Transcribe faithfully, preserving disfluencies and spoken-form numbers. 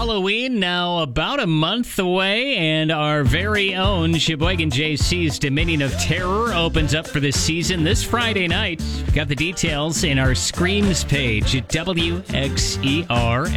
Halloween now about a month away, and our very own Sheboygan J C's Dominion of Terror opens up for this season this Friday night. Got the details in our Screams page at W X E R